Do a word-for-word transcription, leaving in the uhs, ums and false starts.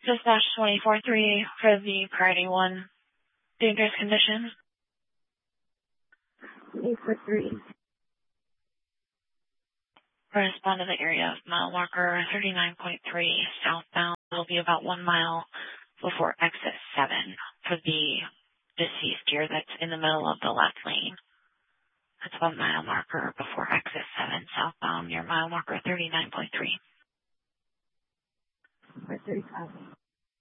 Dispatch twenty-four three for the priority one. Dangerous condition. twenty-four three. Respond to the area of mile marker thirty-nine point three southbound. Will be about one mile before exit seven for the deceased here that's in the middle of the left lane. That's one mile marker before exit seven southbound near mile marker thirty-nine point three. thirty-five.